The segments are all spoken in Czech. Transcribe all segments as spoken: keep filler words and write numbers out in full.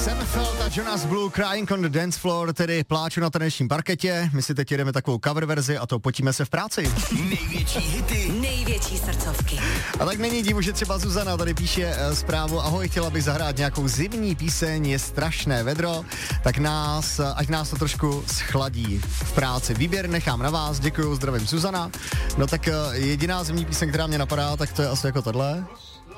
Senfeld a Jonas Blue, Crying on the Dance Floor, tedy pláču na tanečním parketě. My si teď jedeme takovou cover verzi a to Potíme se v práci. Největší hity, největší srdcovky. A tak není divu, že třeba Zuzana tady píše e, zprávu: ahoj, chtěla bych zahrát nějakou zimní píseň, je strašné vedro, tak nás, ať nás to trošku schladí v práci. Výběr nechám na vás, děkuju, zdravím Zuzana. No tak e, jediná zimní píseň, která mě napadá, tak to je asi jako tohle.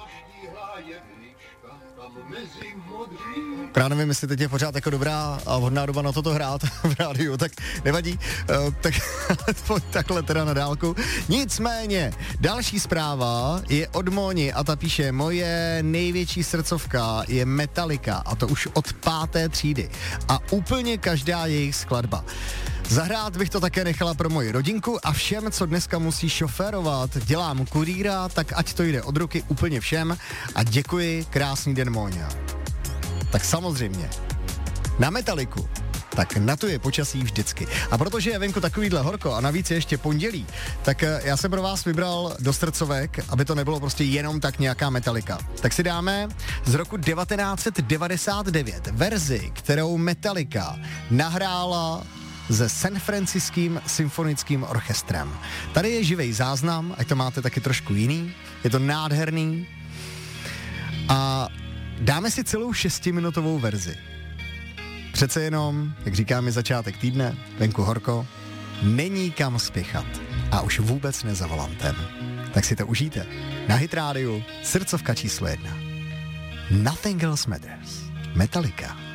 Já nevím, jestli teď je pořád jako dobrá a vhodná doba na toto hrát v rádiu, tak nevadí, uh, tak takhle teda na dálku. Nicméně, další zpráva je od Moni a ta píše: moje největší srdcovka je Metallica a to už od páté třídy a úplně každá jejich skladba. Zahrát bych to také nechala pro moji rodinku a všem, co dneska musí šoférovat. Dělám kurýra, tak ať to jde od ruky úplně všem a děkuji, krásný den, Móňa. Tak samozřejmě, na Metalliku, tak na to je počasí vždycky. A protože je venku takovýhle horko a navíc je ještě pondělí, tak já jsem pro vás vybral do srdcovek, aby to nebylo prostě jenom tak nějaká Metallica. Tak si dáme z roku devatenáct set devadesát devět verzi, kterou Metallica nahrála se San Franciským symfonickým orchestrem. Tady je živej záznam, ať to máte taky trošku jiný, je to nádherný a dáme si celou šestiminutovou verzi. Přece jenom, jak říká mi začátek týdne, venku horko, není kam spěchat a už vůbec ne za volantem. Tak si to užijte. Na Hit rádiu srdcovka číslo jedna. Nothing Else Matters. Metallica.